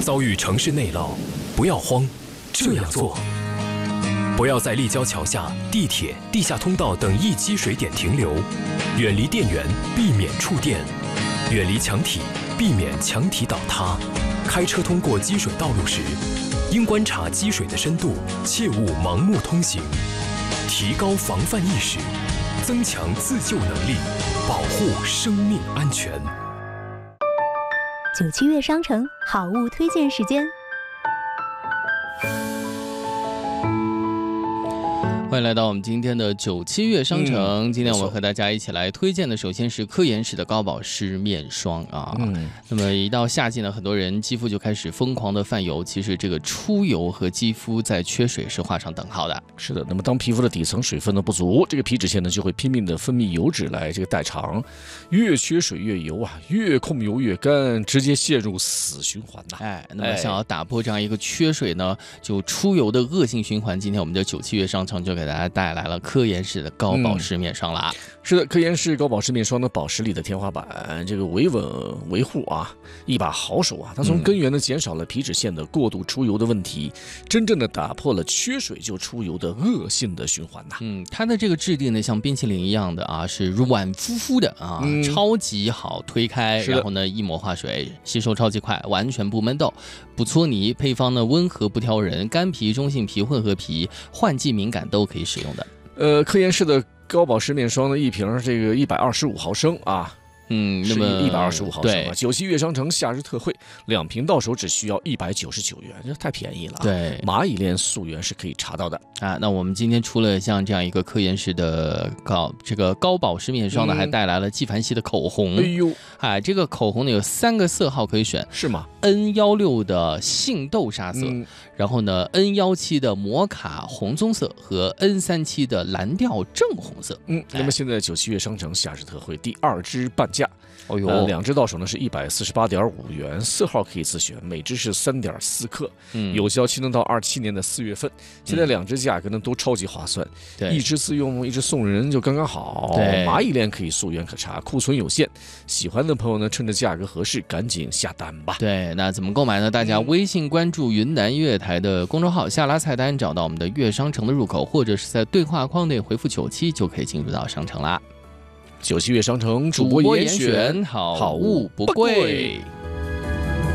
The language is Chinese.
遭遇城市内涝，不要慌，这样做：不要在立交桥下、地铁、地下通道等易积水点停留，远离电源，避免触电；远离墙体，避免墙体倒塌。开车通过积水道路时，应观察积水的深度，切勿盲目通行。提高防范意识，增强自救能力，保护生命安全。 97月商城好物推荐时间。 欢迎来到我们今天的97月商城。今天我们和大家一起来推荐的，首先是科颜氏的高保湿面霜啊。那么一到夏季呢，很多人肌肤就开始疯狂的泛油。其实这个出油和肌肤在缺水是画上等号的。 是的，那么当皮肤的底层水分的不足，这个皮脂腺呢就会拼命的分泌油脂来这个代偿，越缺水越油啊，越控油越干，直接陷入死循环呐。 那么想要打破这样一个缺水呢，就出油的恶性循环，今天我们的97月商城就给大家带来了科颜氏的高保湿面霜啦。 是的，科颜氏高保湿面霜的保湿力的天花板，这个维稳维护啊，一把好手啊！它从根源呢减少了皮脂腺的过度出油的问题，真正的打破了缺水就出油的恶性的循环呐。 它的这个质地呢，像冰淇淋一样的啊，是软乎乎的啊，超级好推开，然后呢一抹化水，吸收超级快，完全不闷痘，不搓泥。配方呢温和不挑人，干皮、中性皮、混合皮、换季敏感都可以使用的。 科颜氏的高保湿面霜的一瓶这个125毫升啊。 那么 125毫升啊！97月商城夏日特惠，2瓶到手只需要199元，这太便宜了。 对， 蚂蚁链溯源是可以查到的啊。那我们今天除了像这样一个科颜氏的高保湿面霜呢，还带来了纪梵希的口红。这个口红呢有3个色号可以选， 是吗 ？N16的杏豆沙色，然后呢 N17的摩卡红棕色和 N37的蓝调正红色。 那么现在97月商城夏日特惠第2支半价。2支到手呢是148.5元，色号可以自选，每支是3.4克，有效期能到27年的4月份。现在2支价格呢都超级划算，一支自用，一支送人就刚刚好。蚂蚁链可以溯源可查，库存有限，喜欢的朋友呢趁着价格合适赶紧下单吧。 对，那怎么购买呢？大家微信关注云南粤台的公众号，下拉菜单找到我们的粤商城的入口，或者是在对话框内回复97就可以进入到商城啦。 97月商城主播严选， 好物不贵。